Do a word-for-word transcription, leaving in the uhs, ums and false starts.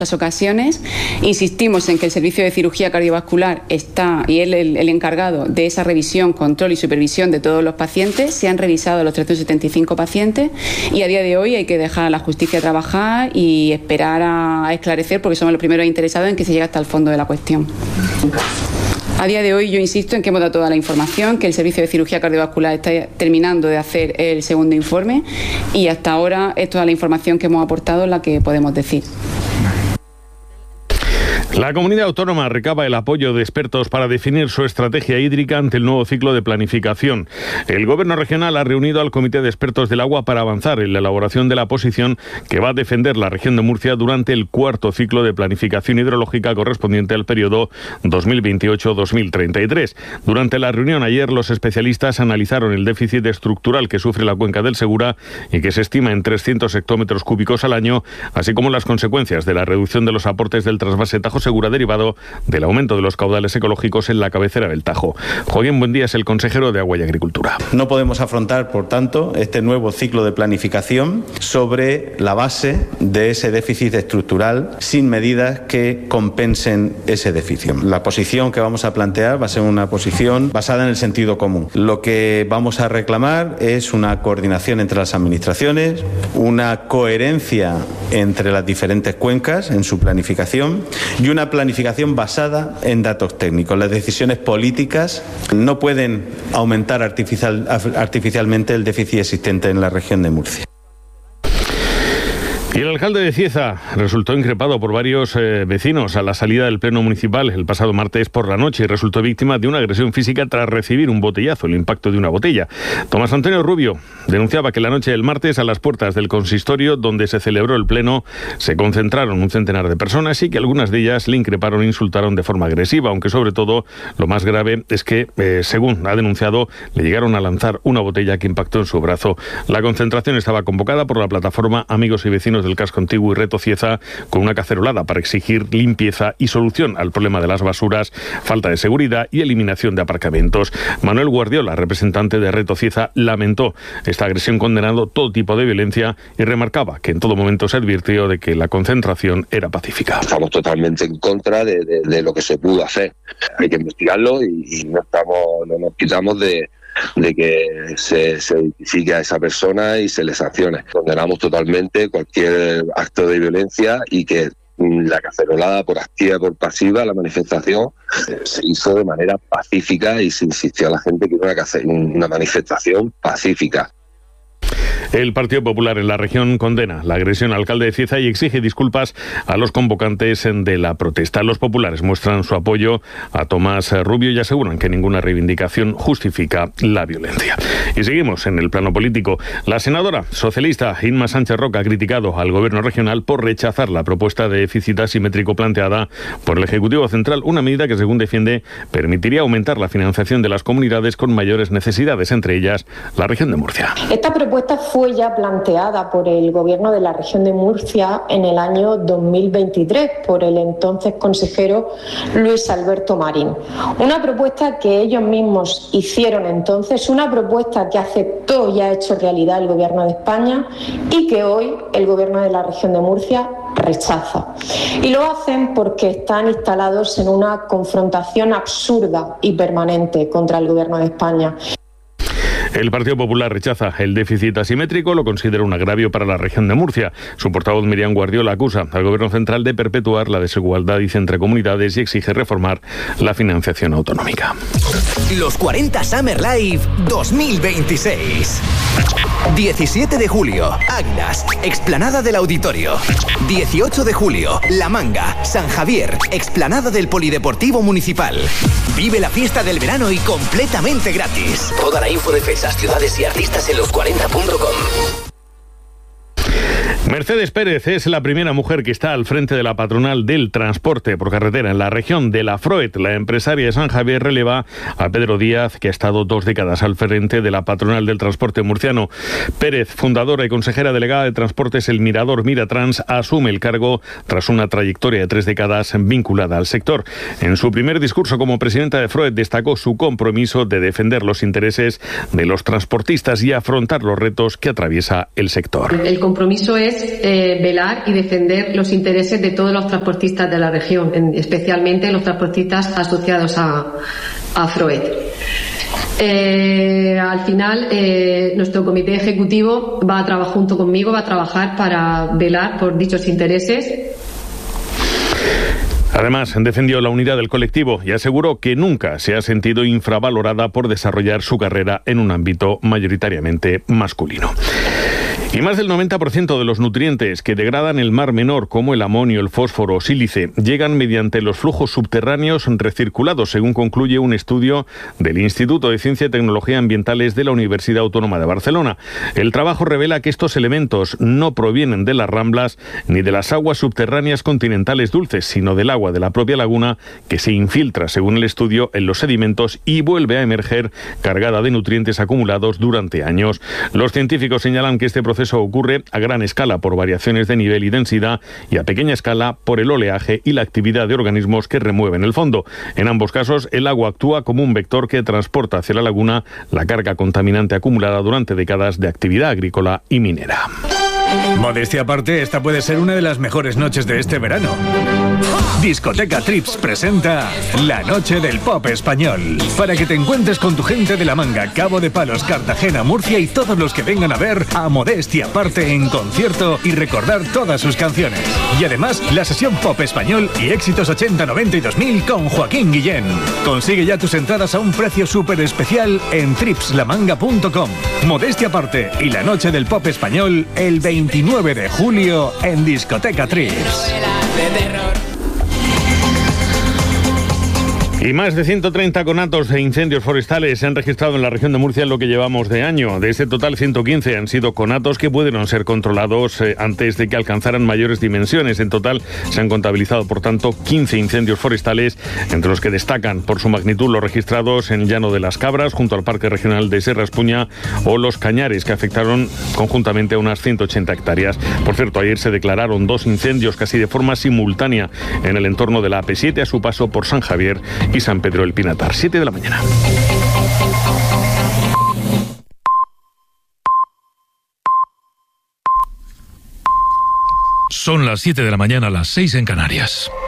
Las ocasiones insistimos en que el servicio de cirugía cardiovascular está y él el, el encargado de esa revisión, control y supervisión de todos los pacientes. Se han revisado los trescientos setenta y cinco pacientes y a día de hoy hay que dejar a la justicia trabajar y esperar a, a esclarecer, porque somos los primeros interesados en que se llegue hasta el fondo de la cuestión. A día de hoy yo insisto en que hemos dado toda la información, que el servicio de cirugía cardiovascular está terminando de hacer el segundo informe y hasta ahora es toda la información que hemos aportado la que podemos decir. La comunidad autónoma recaba el apoyo de expertos para definir su estrategia hídrica ante el nuevo ciclo de planificación. El Gobierno regional ha reunido al Comité de Expertos del Agua para avanzar en la elaboración de la posición que va a defender la región de Murcia durante el cuarto ciclo de planificación hidrológica correspondiente al periodo dos mil veintiocho dos mil treinta y tres. Durante la reunión ayer, los especialistas analizaron el déficit estructural que sufre la cuenca del Segura y que se estima en trescientos hectómetros cúbicos al año, así como las consecuencias de la reducción de los aportes del trasvase Tajo Segura derivado del aumento de los caudales ecológicos en la cabecera del Tajo. Joaquín Buendía es el consejero de Agua y Agricultura. No podemos afrontar, por tanto, este nuevo ciclo de planificación sobre la base de ese déficit estructural sin medidas que compensen ese déficit. La posición que vamos a plantear va a ser una posición basada en el sentido común. Lo que vamos a reclamar es una coordinación entre las administraciones, una coherencia entre las diferentes cuencas en su planificación y una planificación basada en datos técnicos. Las decisiones políticas no pueden aumentar artificial, artificialmente el déficit existente en la región de Murcia. Y el alcalde de Cieza resultó increpado por varios eh, vecinos a la salida del pleno municipal el pasado martes por la noche y resultó víctima de una agresión física tras recibir un botellazo, el impacto de una botella. Tomás Antonio Rubio denunciaba que la noche del martes, a las puertas del consistorio donde se celebró el pleno, se concentraron un centenar de personas y que algunas de ellas le increparon e insultaron de forma agresiva, aunque sobre todo lo más grave es que, eh, según ha denunciado, le llegaron a lanzar una botella que impactó en su brazo. La concentración estaba convocada por la plataforma Amigos y Vecinos del Casco Antiguo y Reto Cieza con una cacerolada para exigir limpieza y solución al problema de las basuras, falta de seguridad y eliminación de aparcamientos. Manuel Guardiola, representante de Reto Cieza, lamentó esta agresión, condenando todo tipo de violencia y remarcaba que en todo momento se advirtió de que la concentración era pacífica. Estamos totalmente en contra de, de, de lo que se pudo hacer. Hay que investigarlo y, y no estamos, no nos quitamos de de que se, se identifique a esa persona y se le sancione. Condenamos totalmente cualquier acto de violencia y que la cacerolada por activa y por pasiva, la manifestación, se hizo de manera pacífica y se insistió a la gente que era una, una manifestación pacífica. El Partido Popular en la región condena la agresión al alcalde de Cieza y exige disculpas a los convocantes de la protesta. Los populares muestran su apoyo a Tomás Rubio y aseguran que ninguna reivindicación justifica la violencia. Y seguimos en el plano político. La senadora socialista Inma Sánchez Roca ha criticado al gobierno regional por rechazar la propuesta de déficit asimétrico planteada por el Ejecutivo Central, una medida que, según defiende, permitiría aumentar la financiación de las comunidades con mayores necesidades, entre ellas la región de Murcia. Esta propuesta fue ya planteada por el Gobierno de la región de Murcia en el año dos mil veintitrés por el entonces consejero Luis Alberto Marín. Una propuesta que ellos mismos hicieron entonces, una propuesta que aceptó y ha hecho realidad el Gobierno de España y que hoy el Gobierno de la región de Murcia rechaza. Y lo hacen porque están instalados en una confrontación absurda y permanente contra el Gobierno de España. El Partido Popular rechaza el déficit asimétrico, lo considera un agravio para la región de Murcia. Su portavoz Miriam Guardiola acusa al Gobierno central de perpetuar la desigualdad entre comunidades y exige reformar la financiación autonómica. Los cuarenta Summer Live dos mil veintiséis. diecisiete de julio, Águilas, explanada del Auditorio. dieciocho de julio, La Manga, San Javier, explanada del Polideportivo Municipal. Vive la fiesta del verano y completamente gratis. Toda la info de fechas, ciudades y artistas en los cuarenta punto com. Mercedes Pérez es la primera mujer que está al frente de la patronal del transporte por carretera en la región de la Froet. La empresaria de San Javier releva a Pedro Díaz, que ha estado dos décadas al frente de la patronal del transporte murciano. Pérez, fundadora y consejera delegada de Transportes El Mirador Miratrans, asume el cargo tras una trayectoria de tres décadas vinculada al sector. En su primer discurso como presidenta de Froet destacó su compromiso de defender los intereses de los transportistas y afrontar los retos que atraviesa el sector. El compromiso es es eh, velar y defender los intereses de todos los transportistas de la región, en, especialmente los transportistas asociados a, a Freud. Eh, al final, eh, nuestro comité ejecutivo va a trabajar junto conmigo, va a trabajar para velar por dichos intereses. Además, defendió la unidad del colectivo y aseguró que nunca se ha sentido infravalorada por desarrollar su carrera en un ámbito mayoritariamente masculino. Y más del noventa por ciento de los nutrientes que degradan el Mar Menor, como el amonio, el fósforo o sílice, llegan mediante los flujos subterráneos recirculados, según concluye un estudio del Instituto de Ciencia y Tecnología Ambientales de la Universidad Autónoma de Barcelona. El trabajo revela que estos elementos no provienen de las ramblas ni de las aguas subterráneas continentales dulces, sino del agua de la propia laguna, que se infiltra, según el estudio, en los sedimentos y vuelve a emerger cargada de nutrientes acumulados durante años. Los científicos señalan que este proceso Eso ocurre a gran escala por variaciones de nivel y densidad y a pequeña escala por el oleaje y la actividad de organismos que remueven el fondo. En ambos casos, el agua actúa como un vector que transporta hacia la laguna la carga contaminante acumulada durante décadas de actividad agrícola y minera. Modestia aparte, esta puede ser una de las mejores noches de este verano. Discoteca Trips presenta la noche del pop español, para que te encuentres con tu gente de La Manga, Cabo de Palos, Cartagena, Murcia y todos los que vengan a ver a Modestia aparte en concierto y recordar todas sus canciones. Y además, la sesión pop español y éxitos ochenta, noventa y dos mil con Joaquín Guillén. Consigue ya tus entradas a un precio súper especial en trips la manga punto com. Modestia aparte y la noche del pop español el veintinueve de julio en Discoteca Trips. Y más de ciento treinta conatos de incendios forestales se han registrado en la región de Murcia en lo que llevamos de año. De ese total, ciento quince han sido conatos que pudieron ser controlados eh, antes de que alcanzaran mayores dimensiones. En total se han contabilizado, por tanto, quince incendios forestales, entre los que destacan por su magnitud los registrados en Llano de las Cabras, junto al Parque Regional de Serra Espuña, o Los Cañares, que afectaron conjuntamente a unas ciento ochenta hectáreas. Por cierto, ayer se declararon dos incendios casi de forma simultánea en el entorno de la A P siete a su paso por San Javier y San Pedro del Pinatar. siete de la mañana. Son las siete de la mañana, las seis en Canarias.